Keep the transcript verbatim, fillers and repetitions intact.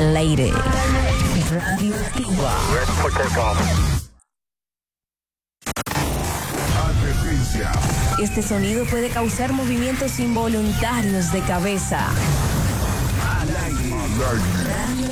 al aire. Radioactiva. Advertencia. Este sonido puede causar movimientos involuntarios de cabeza. Al aire.